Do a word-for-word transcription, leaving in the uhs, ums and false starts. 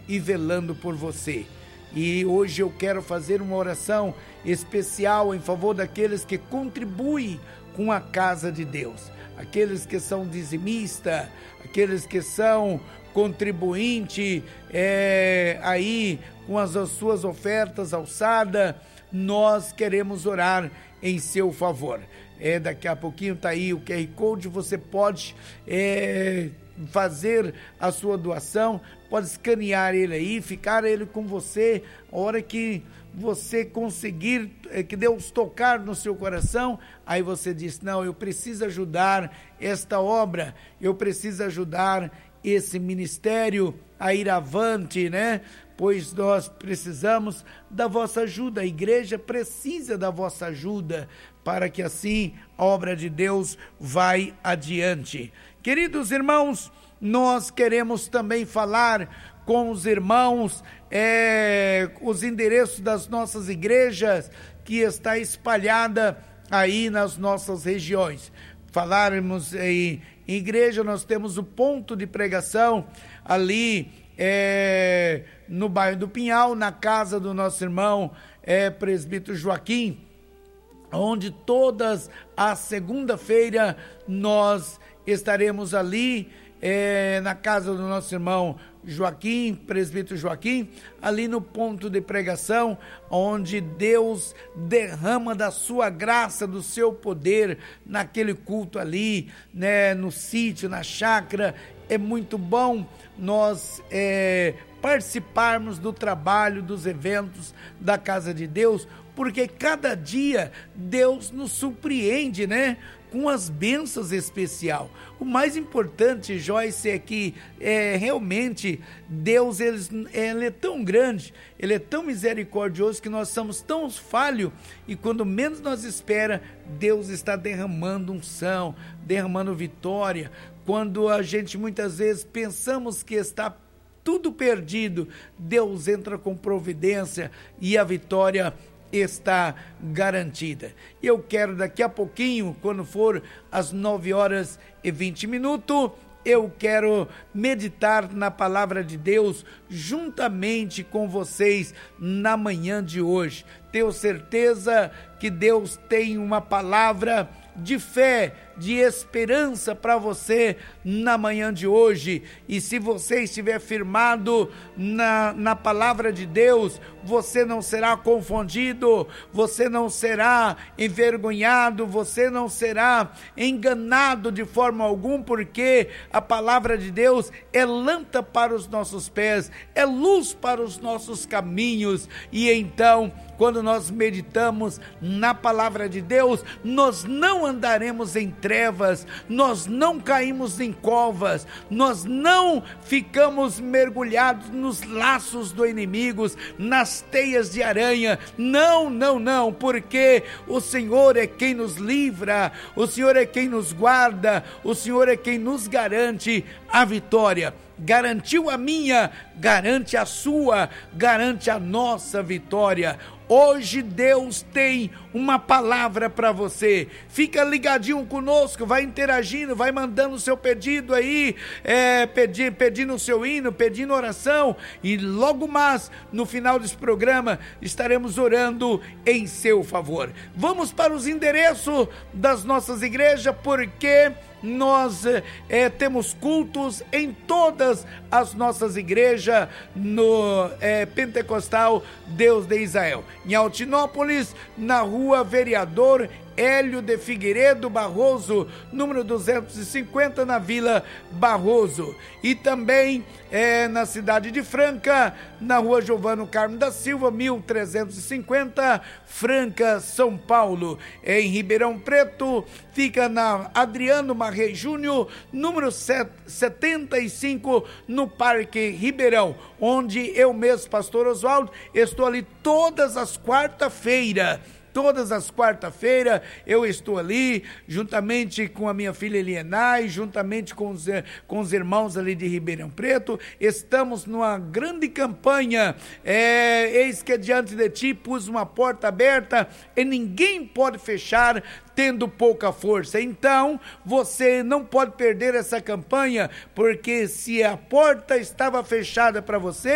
e velando por você. E hoje eu quero fazer uma oração especial em favor daqueles que contribuem com a casa de Deus, aqueles que são dizimistas, aqueles que são contribuintes é, aí com as, as suas ofertas alçadas. Nós queremos orar em seu favor. É, daqui a pouquinho está aí o Q R Code, você pode é, fazer a sua doação, pode escanear ele aí, ficar ele com você, a hora que você conseguir, é, que Deus tocar no seu coração, aí você diz, não, eu preciso ajudar esta obra, eu preciso ajudar esse ministério a ir avante, né? Pois nós precisamos da vossa ajuda, a igreja precisa da vossa ajuda, para que assim a obra de Deus vai adiante. Queridos irmãos, nós queremos também falar com os irmãos, é, os endereços das nossas igrejas, que está espalhada aí nas nossas regiões. Falarmos em igreja, nós temos o ponto de pregação ali, É, no bairro do Pinhal, na casa do nosso irmão é, presbítero Joaquim, onde todas as segunda-feira nós estaremos ali é, na casa do nosso irmão Joaquim, presbítero Joaquim, ali no ponto de pregação, onde Deus derrama da sua graça, do seu poder, naquele culto ali, né, no sítio, na chácara. É muito bom nós é, participarmos do trabalho, dos eventos da Casa de Deus, porque cada dia Deus nos surpreende, né? Com as bênçãos especiais. O mais importante, Joyce, é que é, realmente Deus ele, ele é tão grande, Ele é tão misericordioso, que nós somos tão falhos, e quando menos nós espera, Deus está derramando unção, derramando vitória. Quando a gente muitas vezes pensamos que está tudo perdido, Deus entra com providência e a vitória está garantida. Eu quero daqui a pouquinho, quando for às nove horas e vinte minutos, eu quero meditar na palavra de Deus juntamente com vocês na manhã de hoje. Tenho certeza que Deus tem uma palavra de fé, de esperança para você na manhã de hoje. E se você estiver firmado na, na palavra de Deus, você não será confundido, você não será envergonhado, você não será enganado de forma alguma, porque a palavra de Deus é lâmpada para os nossos pés, é luz para os nossos caminhos. E então, quando nós meditamos na palavra de Deus, nós não andaremos em trevas, nós não caímos em covas, nós não ficamos mergulhados nos laços do inimigo, nas teias de aranha. Não, não, não, porque o Senhor é quem nos livra, o Senhor é quem nos guarda, o Senhor é quem nos garante a vitória. Garantiu a minha, garante a sua, garante a nossa vitória. Hoje Deus tem uma palavra para você. Fica ligadinho conosco, vai interagindo, vai mandando o seu pedido aí, é, pedir, pedindo o seu hino, pedindo oração, e logo mais no final desse programa estaremos orando em seu favor. Vamos para os endereços das nossas igrejas, porque nós é, temos cultos em todas as nossas igrejas no é, Pentecostal Deus de Israel. Em Altinópolis, na rua Vereador Hélio de Figueiredo Barroso, número duzentos e cinquenta, na Vila Barroso. E também é, na cidade de Franca, na rua Giovano Carmo da Silva, mil trezentos e cinquenta, Franca, São Paulo. Em Ribeirão Preto, fica na Adriano Marrei Júnior, número setenta e cinco, no Parque Ribeirão, onde eu mesmo, pastor Oswaldo, estou ali todas as quarta-feiras. Todas as quarta-feiras eu estou ali, juntamente com a minha filha Elienay, juntamente com os, com os irmãos ali de Ribeirão Preto. Estamos numa grande campanha, é, eis que diante de ti pus uma porta aberta e ninguém pode fechar, tendo pouca força. Então, você não pode perder essa campanha, porque se a porta estava fechada para você,